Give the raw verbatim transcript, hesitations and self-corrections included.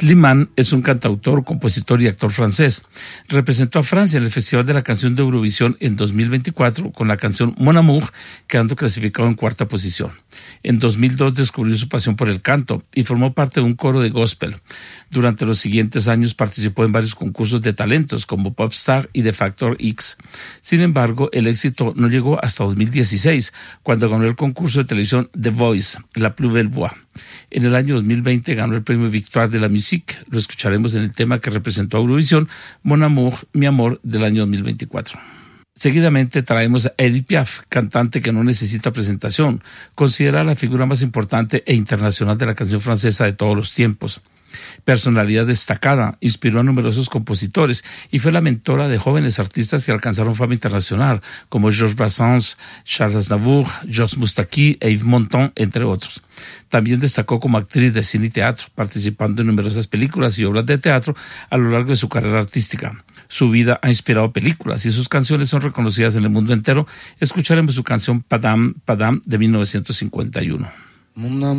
Slimane es un cantautor, compositor y actor francés. Representó a Francia en el Festival de la Canción de Eurovisión en dos mil veinticuatro con la canción Mon Amour, quedando clasificado en cuarta posición. En dos mil dos descubrió su pasión por el canto y formó parte de un coro de gospel. Durante los siguientes años participó en varios concursos de talentos como Popstar y The Factor X. Sin embargo, el éxito no llegó hasta dos mil dieciséis, cuando ganó el concurso de televisión The Voice, La Plus Belle Voix. En el año dos mil veinte ganó el premio Victoire de la Musique. Lo escucharemos en el tema que representó a Eurovisión, Mon Amour, Mi Amor, del año dos mil veinticuatro. Seguidamente traemos a Edith Piaf, cantante que no necesita presentación, considerada la figura más importante e internacional de la canción francesa de todos los tiempos. Personalidad destacada, inspiró a numerosos compositores y fue la mentora de jóvenes artistas que alcanzaron fama internacional, como Georges Brassens, Charles Aznavour, Jos Moustaki e Yves Montand, entre otros. También destacó como actriz de cine y teatro, participando en numerosas películas y obras de teatro a lo largo de su carrera artística. Su vida ha inspirado películas y sus canciones son reconocidas en el mundo entero. Escucharemos su canción Padam Padam de mil novecientos cincuenta y uno.